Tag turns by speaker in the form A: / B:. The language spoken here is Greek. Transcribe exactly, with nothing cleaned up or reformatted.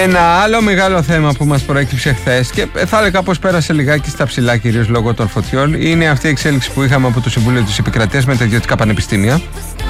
A: Ένα άλλο μεγάλο θέμα που μας προέκυψε χθες και θα έλεγα πως πέρασε λιγάκι στα ψηλά, κυρίως λόγω των φωτιών, είναι αυτή η εξέλιξη που είχαμε από το Συμβούλιο της Επικρατείας με τα ιδιωτικά πανεπιστήμια.